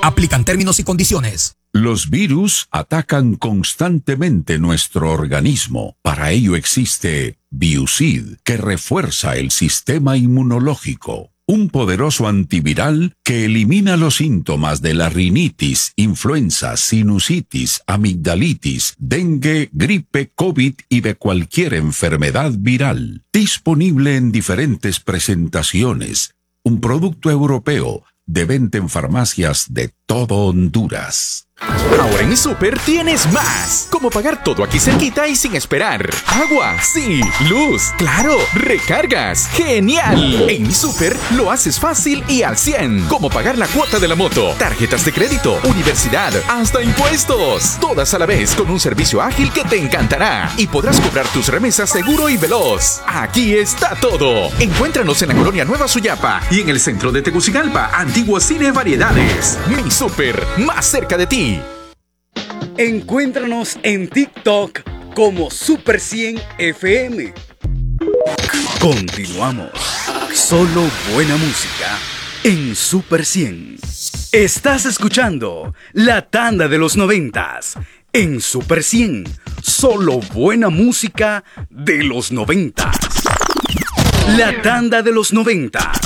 Aplican términos y condiciones. Los virus atacan constantemente nuestro organismo. Para ello existe Biusid, que refuerza el sistema inmunológico. Un poderoso antiviral que elimina los síntomas de la rinitis, influenza, sinusitis, amigdalitis, dengue, gripe, COVID y de cualquier enfermedad viral. Disponible en diferentes presentaciones. Un producto europeo de venta en farmacias de todo Honduras. Ahora en mi Super tienes más. Como pagar todo aquí cerquita y sin esperar. Agua, sí. Luz, claro. Recargas, genial. En mi Super lo haces fácil y al 100. Como pagar la cuota de la moto, tarjetas de crédito, universidad, hasta impuestos. Todas a la vez con un servicio ágil que te encantará. Y podrás cobrar tus remesas seguro y veloz. Aquí está todo. Encuéntranos en la Colonia Nueva Suyapa y en el centro de Tegucigalpa, Antiguo Cine Variedades. Mi Super, más cerca de ti. Encuéntranos en TikTok como Super 100 FM. Continuamos. Solo buena música en Super 100. Estás escuchando la tanda de los 90s en Super 100. Solo buena música de los 90s. La tanda de los 90s.